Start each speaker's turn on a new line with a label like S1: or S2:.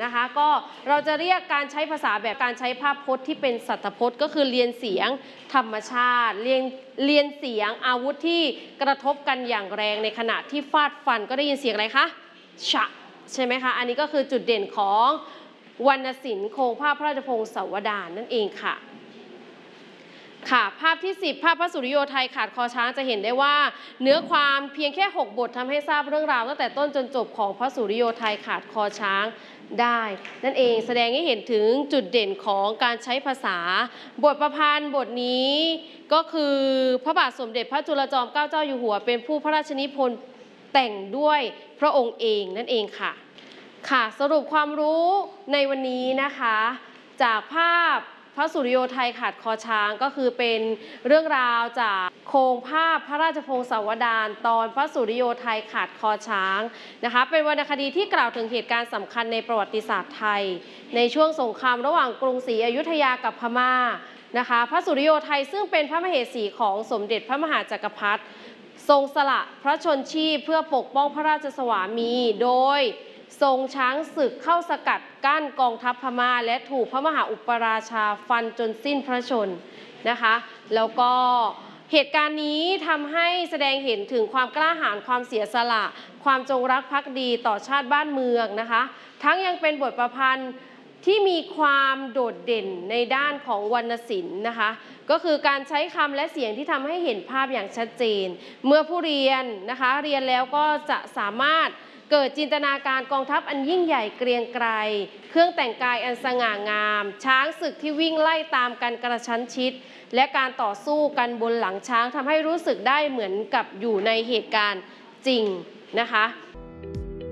S1: นะคะก็เราจะเรียกการใช้ภาษาแบบการใช้ภาพพจน์ที่เป็นสัตถพจน์ก็คือเรียนเสียงธรรมชาติเรียนเสียงอาวุธที่กระทบกันอย่างแรงในขณะที่ฟาดฟันก็ได้ยินเสียงอะไรคะฉะใช่ไหมคะอันนี้ก็คือจุดเด่นของวรรณศิลป์โครงภาพพระราชพงศาวดารนั่นเองค่ะภาพที่10ภาพพระสุริโยไทยขาดคอช้างจะเห็นได้ว่าเนื้อความเพียงแค่6บททำให้ทราบเรื่องราวตั้งแต่ต้นจนจบของพระสุริโยไทยขาดคอช้างได้นั่นเองแสดงให้เห็นถึงจุดเด่นของการใช้ภาษาบทประพันธ์บทนี้ก็คือพระบาทสมเด็จพระจุลจอมเกล้าเจ้าอยู่หัวเป็นผู้พระราชนิพนธ์แต่งด้วยพระองค์เองนั่นเองค่ะสรุปความรู้ในวันนี้นะคะจากภาพพระสุริโยไทยขาดคอช้างก็คือเป็นเรื่องราวจากโครงภาพพระราชพงศาวดารตอนพระสุริโยไทยขาดคอช้างนะคะเป็นวรรณคดีที่กล่าวถึงเหตุการณ์สำคัญในประวัติศาสตร์ไทยในช่วงสงครามระหว่างกรุงศรีอยุธยากับพม่านะคะพระสุริโยไทยซึ่งเป็นพระมเหสีของสมเด็จพระมหาจักรพรรดิทรงสละพระชนชีพเพื่อปกป้องพระราชสวามีโดยทรงช้างศึกเข้าสกัดกั้นกองทัพพม่าและถูกพระมหาอุปราชาฟันจนสิ้นพระชนนะคะแล้วก็เหตุการณ์นี้ทำให้แสดงเห็นถึงความกล้าหาญความเสียสละความจงรักภักดีต่อชาติบ้านเมืองนะคะทั้งยังเป็นบทประพันธ์ที่มีความโดดเด่นในด้านของวรรณศิลป์นะคะก็คือการใช้คำและเสียงที่ทำให้เห็นภาพอย่างชัดเจนเมื่อผู้เรียนนะคะเรียนแล้วก็จะสามารถเกิดจินตนาการกองทัพอันยิ่งใหญ่เกรียงไกรเครื่องแต่งกายอันสง่างามช้างศึกที่วิ่งไล่ตามกันกระชั้นชิดและการต่อสู้กันบนหลังช้างทำให้รู้สึกได้เหมือนกับอยู่ในเหตุการณ์จริงนะคะ